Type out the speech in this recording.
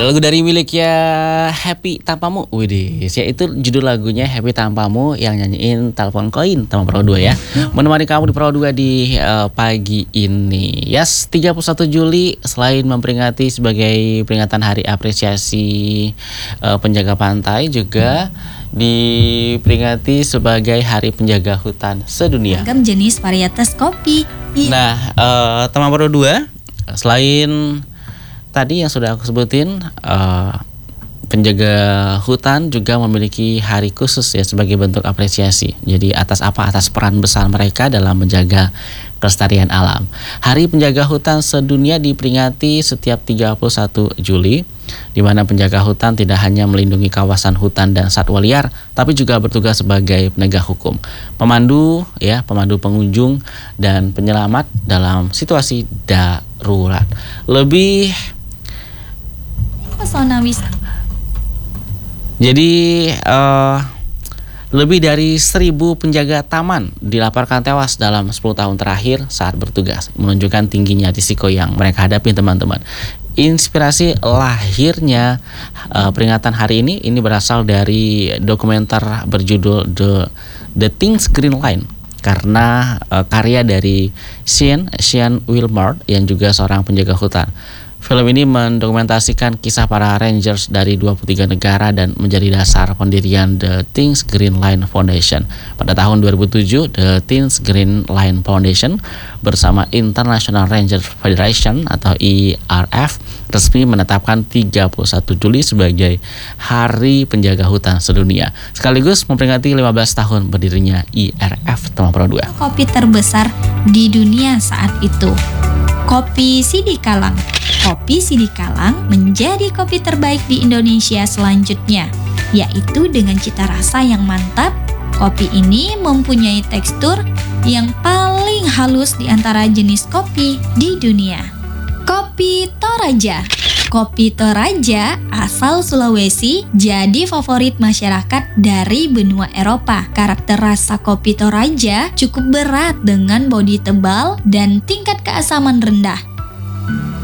lagu dari miliknya Happy Tanpamu. Widih, ya itu judul lagunya Happy Tanpamu yang nyanyiin Telepon Koin sama Pro 2 ya. Menemani kamu di Pro 2 di pagi ini. Yes, 31 Juli selain memperingati sebagai peringatan hari apresiasi penjaga pantai, juga diperingati sebagai Hari Penjaga Hutan Sedunia. Beragam jenis varietas kopi. Nah, teman Pro 2, selain tadi yang sudah aku sebutin, penjaga hutan juga memiliki hari khusus ya sebagai bentuk apresiasi. Jadi atas peran besar mereka dalam menjaga kelestarian alam. Hari Penjaga Hutan Sedunia diperingati setiap 31 Juli, di mana penjaga hutan tidak hanya melindungi kawasan hutan dan satwa liar, tapi juga bertugas sebagai penegak hukum, pemandu pengunjung dan penyelamat dalam situasi darurat. Lebih dari 1.000 penjaga taman dilaporkan tewas dalam 10 tahun terakhir saat bertugas, menunjukkan tingginya risiko yang mereka hadapi, teman-teman. Inspirasi lahirnya peringatan hari ini berasal dari dokumenter berjudul The Things Green Line, karena karya dari Sean Wilmert yang juga seorang penjaga hutan. Film ini mendokumentasikan kisah para rangers dari 23 negara dan menjadi dasar pendirian The Things Green Line Foundation. Pada tahun 2007, The Things Green Line Foundation bersama International Ranger Federation atau IRF resmi menetapkan 31 Juli sebagai Hari Penjaga Hutan Sedunia, sekaligus memperingati 15 tahun berdirinya IRF, teman Pro 2. Kopi terbesar di dunia saat itu, kopi Sidikalang. Kopi Sidikalang menjadi kopi terbaik di Indonesia selanjutnya, yaitu dengan cita rasa yang mantap. Kopi ini mempunyai tekstur yang paling halus di antara jenis kopi di dunia. Kopi Toraja. Kopi Toraja asal Sulawesi jadi favorit masyarakat dari benua Eropa. Karakter rasa kopi Toraja cukup berat dengan bodi tebal dan tingkat keasaman rendah.